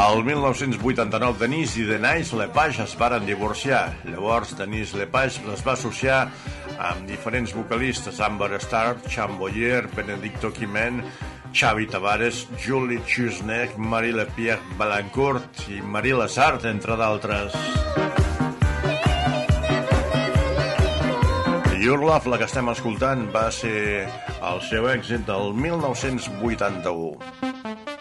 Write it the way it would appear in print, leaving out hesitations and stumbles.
El 1989, Denise i Denise Lepage es varen divorciar. Llavors, Denise Lepage es va associar amb diferents vocalistes: Amber Starr, Chan Boyer, Benedicto Quimen, Xavi Tavares, Julie Chusnek, Marie-Pierre Belancourt i Marie Lazard, entre d'altres. Your Love, la que estem escoltant, va ser el seu èxit del 1981.